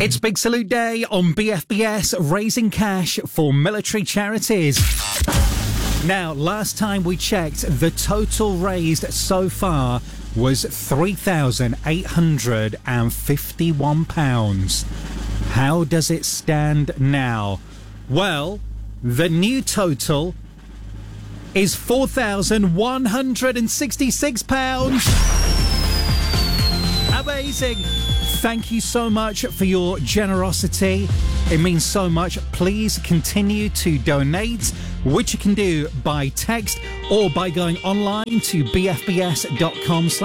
It's Big Salute Day on BFBS, raising cash for military charities. Now, last time we checked, the total raised so far was £3,851. How does it stand now? Well, the new total is £4,166. Amazing. Thank you so much for your generosity. It means so much. Please continue to donate, which you can do by text or by going online to bfbs.com/.